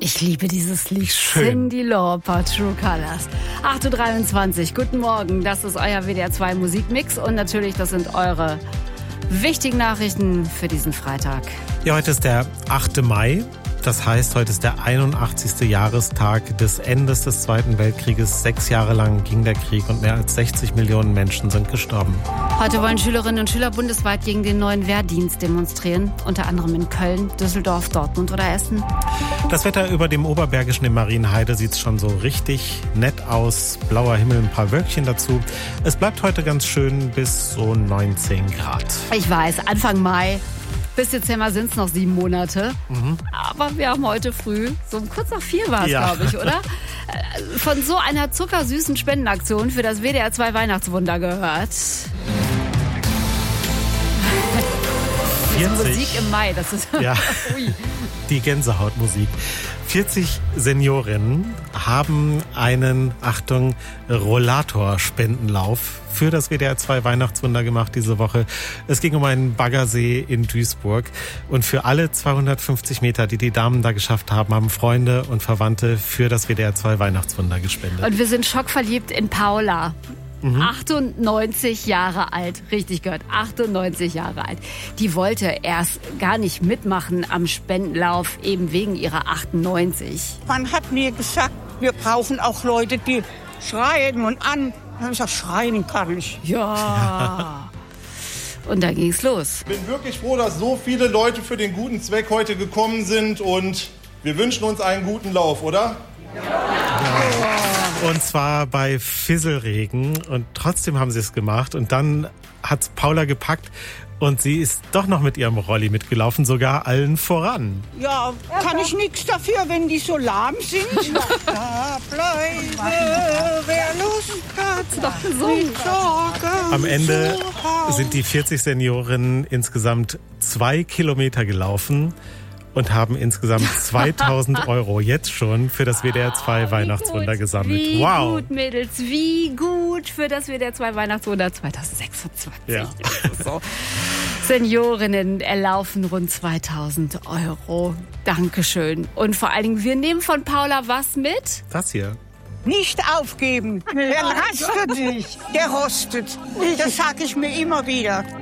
Ich liebe dieses Lied. Schön. Cyndi Lauper, True Colors. 8.23 Uhr, guten Morgen. Das ist euer WDR 2 Musikmix und natürlich, das sind eure wichtigen Nachrichten für diesen Freitag. Ja, heute ist der 8. Mai. Das heißt, heute ist der 81. Jahrestag des Endes des Zweiten Weltkrieges. 6 Jahre lang ging der Krieg und mehr als 60 Millionen Menschen sind gestorben. Heute wollen Schülerinnen und Schüler bundesweit gegen den neuen Wehrdienst demonstrieren. Unter anderem in Köln, Düsseldorf, Dortmund oder Essen. Das Wetter über dem Oberbergischen in Marienheide sieht schon so richtig nett aus. Blauer Himmel, ein paar Wölkchen dazu. Es bleibt heute ganz schön bis so 19 Grad. Ich weiß, Anfang Mai. Bis Dezember sind es noch 7 Monate. Aber wir haben heute früh, so um kurz nach 4 war es, glaube ich, oder? Von so einer zuckersüßen Spendenaktion für das WDR 2 Weihnachtswunder gehört. 40, Musik im Mai, das ist... ja, Ui. die Gänsehautmusik. 40 Seniorinnen haben einen, Achtung, Rollator-Spendenlauf für das WDR 2 Weihnachtswunder gemacht diese Woche. Es ging um einen Baggersee in Duisburg. Und für alle 250 Meter, die die Damen da geschafft haben, haben Freunde und Verwandte für das WDR 2 Weihnachtswunder gespendet. Und wir sind schockverliebt in Paula. 98 Jahre alt, richtig gehört, 98 Jahre alt. Die wollte erst gar nicht mitmachen am Spendenlauf, eben wegen ihrer 98. Man hat mir gesagt, wir brauchen auch Leute, die schreien und an. Da habe ich gesagt, schreien kann ich. Ja. Und da ging's los. Ich bin wirklich froh, dass so viele Leute für den guten Zweck heute gekommen sind und wir wünschen uns einen guten Lauf, oder? Und zwar bei Fisselregen. Und trotzdem haben sie es gemacht. Und dann hat's Paula gepackt. Und sie ist doch noch mit ihrem Rolli mitgelaufen, sogar allen voran. Ja, kann ich nichts dafür, wenn die so lahm sind. Da bleibe, wer Lust hat, mit Sorge. Am Ende sind die 40 Seniorinnen insgesamt 2 Kilometer gelaufen und haben insgesamt 2000 Euro jetzt schon für das WDR 2 Weihnachtswunder gesammelt. Wie Wow. gut, Mädels, wie gut für das WDR 2 Weihnachtswunder 2026. Ja. Das ist so. Seniorinnen erlaufen rund 2000 Euro. Dankeschön. Und vor allen Dingen, wir nehmen von Paula was mit? Das hier. Nicht aufgeben, der rastet nicht, der rostet. Das sage ich mir immer wieder.